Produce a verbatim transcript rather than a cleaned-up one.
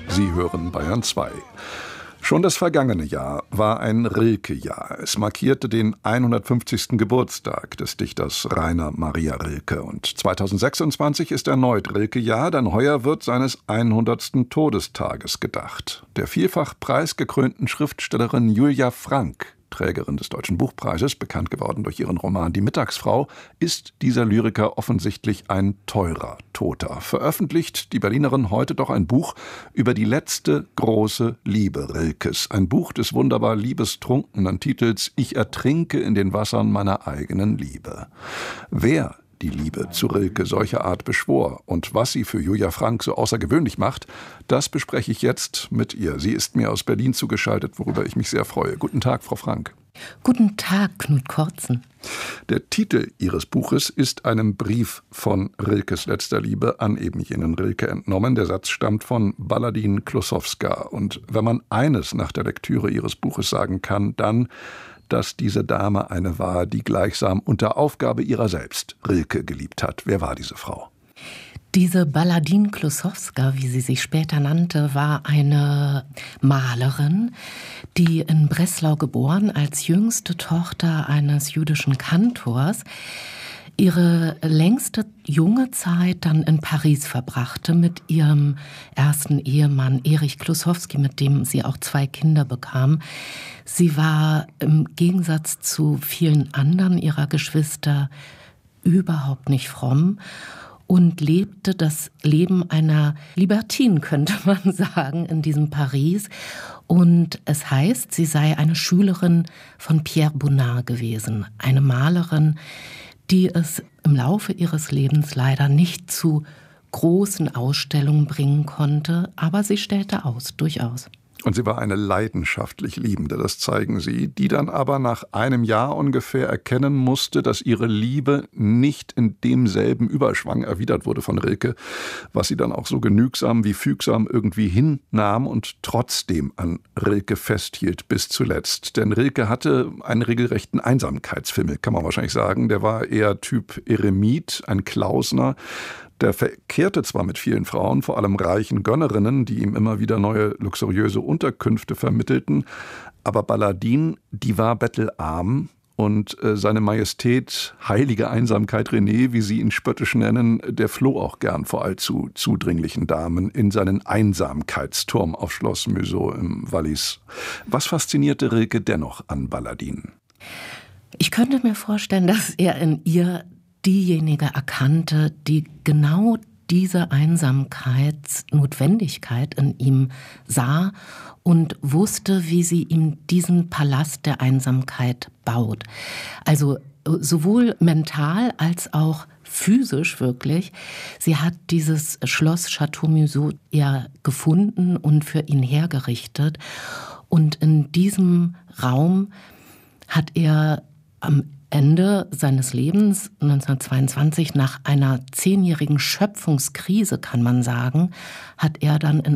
Sie hören Bayern zwei. Schon das vergangene Jahr war ein Rilke-Jahr. Es markierte den hundertfünfzigsten Geburtstag des Dichters Rainer Maria Rilke. Und zweitausendsechsundzwanzig ist erneut Rilke-Jahr, denn heuer wird seines hundertsten Todestages gedacht. Der vielfach preisgekrönten Schriftstellerin Julia Frank, Trägerin des Deutschen Buchpreises, bekannt geworden durch ihren Roman Die Mittagsfrau, ist dieser Lyriker offensichtlich ein teurer Toter. Veröffentlicht die Berlinerin heute doch ein Buch über die letzte große Liebe Rilkes. Ein Buch des wunderbar liebestrunkenen Titels »Ich ertrinke in den Wassern meiner eigenen Liebe«. Wer die Liebe zu Rilke solcher Art beschwor und was sie für Julia Frank so außergewöhnlich macht, das bespreche ich jetzt mit ihr. Sie ist mir aus Berlin zugeschaltet, worüber ich mich sehr freue. Guten Tag, Frau Frank. Guten Tag, Knut Kortzen. Der Titel Ihres Buches ist einem Brief von Rilkes letzter Liebe an eben jenen Rilke entnommen. Der Satz stammt von Baladin Kłosowska. Und wenn man eines nach der Lektüre Ihres Buches sagen kann, dann, dass diese Dame eine war, die gleichsam unter Aufgabe ihrer selbst Rilke geliebt hat. Wer war diese Frau? Diese Baladin Kłosowska, wie sie sich später nannte, war eine Malerin, die in Breslau geboren, als jüngste Tochter eines jüdischen Kantors, ihre längste junge Zeit dann in Paris verbrachte mit ihrem ersten Ehemann Erich Kłosowski, mit dem sie auch zwei Kinder bekam. Sie war im Gegensatz zu vielen anderen ihrer Geschwister überhaupt nicht fromm und lebte das Leben einer Libertine, könnte man sagen, in diesem Paris. Und es heißt, sie sei eine Schülerin von Pierre Bonnard gewesen, eine Malerin, die es im Laufe ihres Lebens leider nicht zu großen Ausstellungen bringen konnte, aber sie stellte aus, durchaus. Und sie war eine leidenschaftlich Liebende, das zeigen Sie, die dann aber nach einem Jahr ungefähr erkennen musste, dass ihre Liebe nicht in demselben Überschwang erwidert wurde von Rilke, was sie dann auch so genügsam wie fügsam irgendwie hinnahm und trotzdem an Rilke festhielt bis zuletzt. Denn Rilke hatte einen regelrechten Einsamkeitsfimmel, kann man wahrscheinlich sagen. Der war eher Typ Eremit, ein Klausner. Der verkehrte zwar mit vielen Frauen, vor allem reichen Gönnerinnen, die ihm immer wieder neue luxuriöse Unterkünfte vermittelten, aber Baladin, die war bettelarm und äh, seine Majestät, heilige Einsamkeit René, wie sie ihn spöttisch nennen, der floh auch gern vor allzu zudringlichen Damen in seinen Einsamkeitsturm auf Schloss Meusot im Wallis. Was faszinierte Rilke dennoch an Baladin? Ich könnte mir vorstellen, dass er in ihr diejenige erkannte, die genau diese Einsamkeitsnotwendigkeit in ihm sah und wusste, wie sie ihm diesen Palast der Einsamkeit baut. Also sowohl mental als auch physisch wirklich. Sie hat dieses Schloss Château Meusot ja gefunden und für ihn hergerichtet. Und in diesem Raum hat er am Ende seines Lebens, neunzehnhundertzweiundzwanzig, nach einer zehnjährigen Schöpfungskrise, kann man sagen, hat er dann in